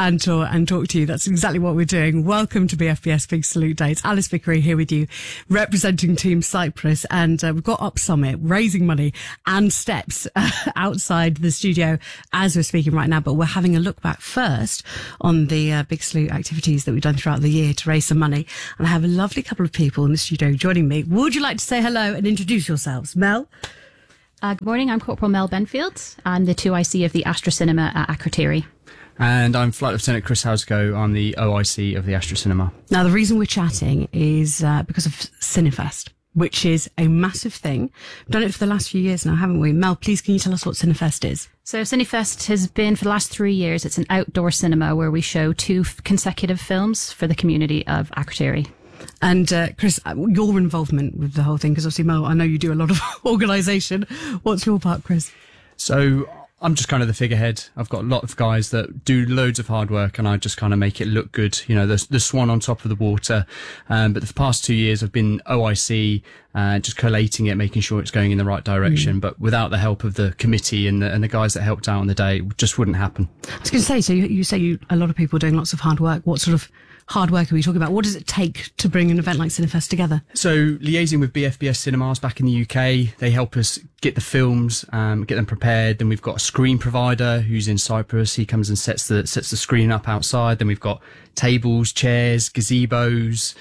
and tour and talk to you. That's exactly what we're doing. Welcome to BFBS Big Salute Day. It's Alice Vickery here with you, representing Team Cyprus. And we've got Up Summit, raising money and steps outside the studio as we're speaking right now. But we're having a look back first on the Big Salute activities that we've done throughout the year to raise some money. And I have a lovely couple of people in the studio joining me. Would you like to say hello and introduce yourselves? Mel? Good morning, I'm Corporal Mel Benfield. I'm the 2IC of the Astra Cinema at Akrotiri. And I'm Flight Lieutenant Chris Housego. I'm the OIC of the Astra Cinema. Now, the reason we're chatting is because of Cinefest, which is a massive thing. We've done it for the last few years now, haven't we? Mel, please, can you tell us what Cinefest is? So Cinefest has been, for the last 3 years, it's an outdoor cinema where we show 2 consecutive films for the community of Akrotiri. And Chris, your involvement with the whole thing, because obviously, Mel, I know you do a lot of organisation. What's your part, Chris? So I'm just kind of the figurehead. I've got a lot of guys that do loads of hard work, and I just kind of make it look good. You know, the swan on top of the water. But the past 2 years, I've been OIC, just collating it, making sure it's going in the right direction. But without the help of the committee and the guys that helped out on the day, it just wouldn't happen. I was going to say, so you say a lot of people are doing lots of hard work. What sort of hard work are we talking about? What does it take to bring an event like Cinefest together? So liaising with BFBS Cinemas back in the UK, they help us get the films, get them prepared. Then we've got a screen provider who's in Cyprus. He comes and sets the screen up outside. Then we've got tables, chairs, gazebos,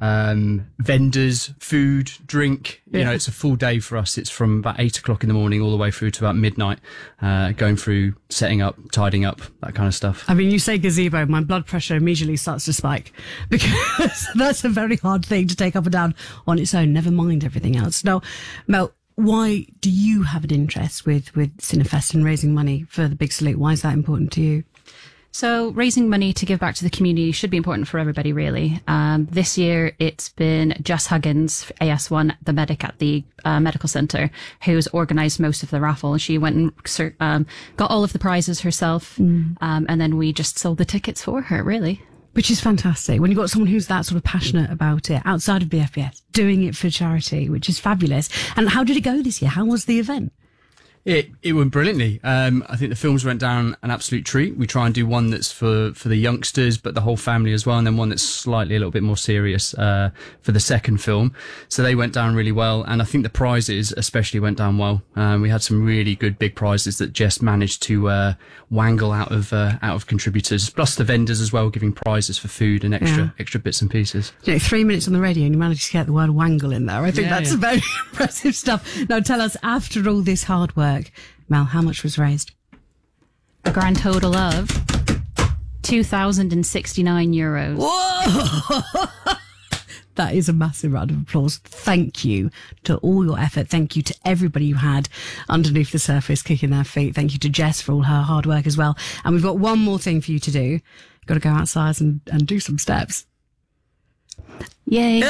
vendors, food, drink. You know, it's a full day for us. It's from about 8 o'clock in the morning all the way through to about midnight, going through setting up, tidying up, that kind of stuff. I mean, you say gazebo, my blood pressure immediately starts to spike, because that's a very hard thing to take up and down on its own, never mind everything else. Now, Mel, why do you have an interest with Cinefest and raising money for the Big Salute? Why is that important to you? So raising money to give back to the community should be important for everybody, really. This year, it's been Jess Huggins, AS1, the medic at the medical centre, who's organised most of the raffle. She went and got all of the prizes herself, and then we just sold the tickets for her, really. Which is fantastic. When you've got someone who's that sort of passionate about it, outside of BFBS, doing it for charity, which is fabulous. And how did it go this year? How was the event? It went brilliantly. I think the films went down an absolute treat. We try and do one that's for the youngsters, but the whole family as well, and then one that's slightly a little bit more serious for the second film. So they went down really well, and I think the prizes especially went down well. We had some really good big prizes that Jess managed to wangle out of contributors, plus the vendors as well, giving prizes for food and extra bits and pieces. You know, 3 minutes on the radio and you managed to get the word wangle in there. I think that's very impressive stuff. Now tell us, after all this hard work, Mel, how much was raised? A grand total of €2,069. Whoa! That is a massive round of applause. Thank you to all your effort. Thank you to everybody you had underneath the surface kicking their feet. Thank you to Jess for all her hard work as well. And we've got one more thing for you to do. You've got to go outside and do some steps. Yay.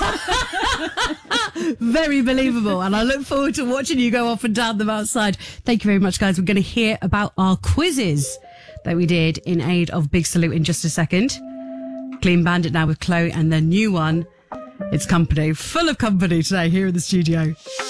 Very believable, and I look forward to watching you go up and down them outside. Thank you very much, guys. We're going to hear about our quizzes that we did in aid of Big Salute in just a second. Clean Bandit now with Chloe, and the new one, it's Company, full of company today here in the studio.